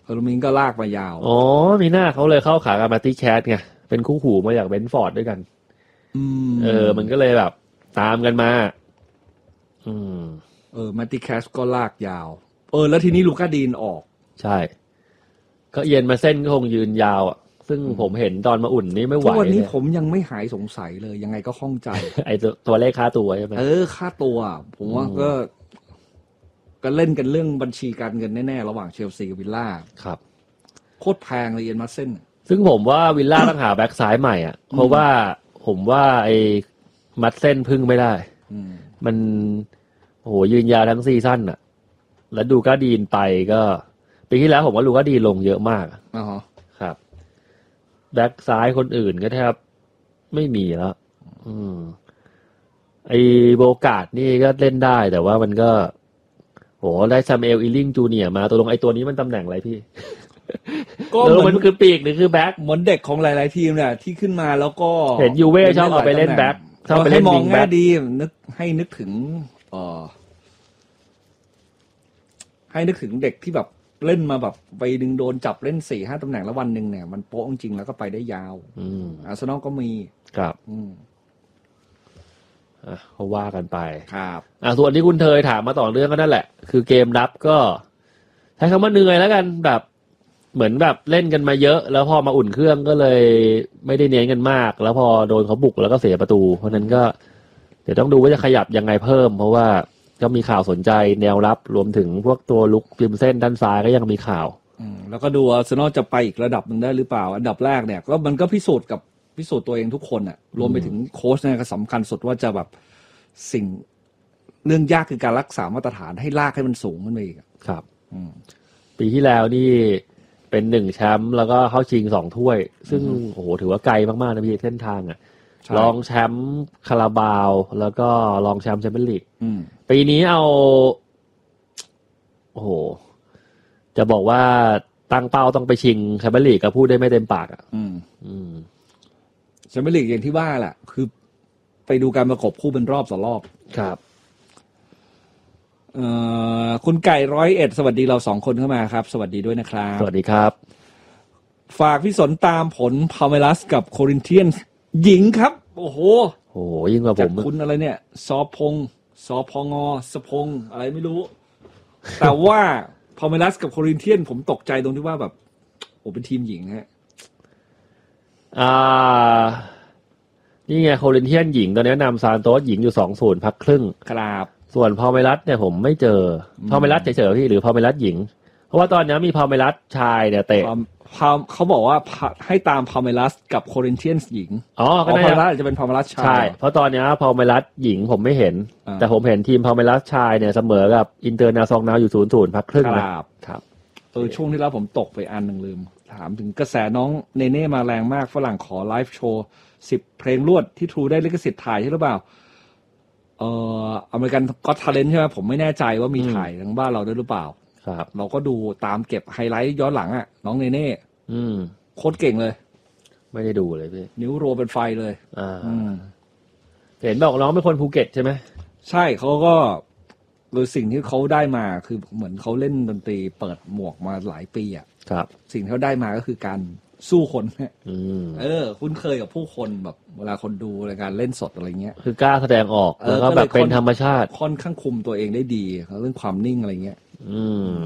ลูมินก็ลากมายาวอ๋อมีหน้าเขาเลยเข้าขากับมาร์ตี้แคทไงเป็นคู่หูมาจากเบนฟอร์ดด้วยกันมันก็เลยแบบตามกันมามาร์ตี้แคทก็ลากยาวแล้วทีนี้ลูก้าดีนออกใช่ก็เย็นมาเส้นก็คงยืนยาวอ่ะซึ่งผมเห็นตอนมาอุ่นนี่ไม่ไหววันนี้ผมยังไม่หายสงสัยเลยยังไงก็ข้องใจไอ้ตัวเลขค่าตัวใช่ไหมค่าตัวผมว่าก็เล่นกันเรื่องบัญชีการเงินแน่ๆระหว่างเชลซีกับวิลล่าครับโคตรแพงเลยเย็นมาเส้นซึ่งผมว่าวิลล่าต้องหาแบ็คซ้ายใหม่อ่ะเพราะว่าผมว่าไอ้มัดเส้นพึ่งไม่ได้มันโอ้โหยืนยาวทั้งซีซั่นอ่ะแล้วดูก้าดีนไปก็ปีที่แล้วผมว่าลูก้าดีนลงเยอะมากครับแบ็คซ้ายคนอื่นก็แทบไม่มีแล้วไอ้โบกาดนี่ก็เล่นได้แต่ว่ามันก็โหได้ซามูเอลอีลิงจูเนียร์มาตัวลงไอ้ตัวนี้มันตำแหน่งอะไรพี่ก็มันคือปีกหรือคือแบ็คเหมือนเด็กของหลายๆทีมเนี่ยที่ขึ้นมาแล้วก็เห็นยูเว่ชอบเอาไปเล่นแบ็คชอบไปเล่นวิงแบ็คดีนึกถึงให้นึกถึงเด็กที่แบบเล่นมาแบบไปดึงโดนจับเล่น 4-5 ตำแหน่งแล้ววันนึงเนี่ยมันโป๊ะจริงๆแล้วก็ไปได้ยาวอาร์เซนอลก็มีครับเขาว่ากันไปครับส่วนที่คุณเทยถามมาต่อเรื่องก็นั่นแหละคือเกมรับก็ใช้คำว่าเหนื่อยแล้วกันแบบเหมือนแบบเล่นกันมาเยอะแล้วพอมาอุ่นเครื่องก็เลยไม่ได้เน้นกันมากแล้วพอโดนเขาบุกแล้วก็เสียประตูเพราะนั้นก็เดี๋ยวต้องดูว่าจะขยับยังไงเพิ่มเพราะว่าก็มีข่าวสนใจแนวรับรวมถึงพวกตัวลุกริมเส้นด้านซ้ายก็ยังมีข่าวแล้วก็ดูอาร์เซนอลจะไปอีกระดับนึงได้หรือเปล่าอันดับแรกเนี่ยก็มันก็พิสูจน์ตัวเองทุกคนอ่ะรวมไปถึงโค้ชเนี่ยก็สำคัญสุดว่าจะแบบสิ่งเรื่องยากคือการรักษามาตรฐานให้ลากให้มันสูงขึ้นไปอีกครับปีที่แล้วนี่เป็น1แชมป์แล้วก็เข้าชิง2ถ้วยซึ่งโอ้โหถือว่าไกลมากๆนะพี่เส้นทางอ่ะรองแชมป์คาราบาวแล้วก็รองแชมป์แชมเปี้ยนลีกปีนี้เอาโอ้โหจะบอกว่าตั้งเป้าต้องไปชิงแชมเปี้ยนลีกก็พูดได้ไม่เต็มปากอ่ะแชมเปี้ยนลีกอย่างที่ว่าแหละคือไปดูการประกบคู่เป็นรอบต่อรอบครับคุณไก่101สวัสดีเรา2คนเข้ามาครับสวัสดีด้วยนะครับสวัสดีครับฝากพี่สนตามผลพาเมลัสกับโครินเทียนหญิงครับโอ้โหยิ่งกว่าผมคุณอะไรเนี่ยสพงสพงอะไรไม่รู้ แต่ว่าพาเมลัสกับโครินเทียนผมตกใจตรงที่ว่าแบบโอ้เป็นทีมหญิงฮะนี่ไงโครินเทียนหญิงตอนนี้นำซานโตสหญิงอยู่ 2-0 พักครึ่งครับส่วนพาเมลัสเนี่ยผมไม่เจอพาเมลัสเฉยๆพี่หรือพาเมลัสหญิงเพราะว่าตอนนี้มีพาเมลัสชายเนี่ยเตะเขาบอกว่าให้ตามพาเมลัสกับโครินเทียนหญิงก็พาเมลัสจะเป็นพาเมลัสชายใช่เพราะตอนนี้พาเมลัสหญิงผมไม่เห็นแต่ผมเห็นทีมพาเมลัสชายเนี่ยเสมอกับอินเตอร์นาซองนาวอยู่ 0-0 พักครึ่งครับช่วงที่แล้วผมตกไปอันนึงลืมถามถึงกระแสน้องเนเน่มาแรงมากฝรั่งขอไลฟ์โชว์10เพลงรวดที่ทรูได้ลิขสิทธิ์ถ่ายใช่หรือเปล่าอเมริกันก็อตทาเลนต์ใช่ไหมผมไม่แน่ใจว่ามีถ่ายทางบ้านเราด้วยหรือเปล่าครับเราก็ดูตามเก็บไฮไลท์ย้อนหลังอ่ะน้องเนเน่โคตรเก่งเลยไม่ได้ดูเลยพี่นิ้วโรเป็นไฟเลยเห็นบอกน้องเป็นคนภูเก็ตใช่ไหมใช่เขาก็โดยสิ่งที่เขาได้มาคือเหมือนเขาเล่นดนตรีเปิดหมวกมาหลายปีอ่ะครับสิ่งที่เขาได้มาก็คือการสู้คนคุ้นเคยกับผู้คนแบบเวลาคนดูรายการเล่นสดอะไรเงี้ยคือกล้าแสดงออกแล้วก็แบบเป็นธรรมชาติค่อนข้างคุมตัวเองได้ดีเรื่องความนิ่งอะไรเงี้ย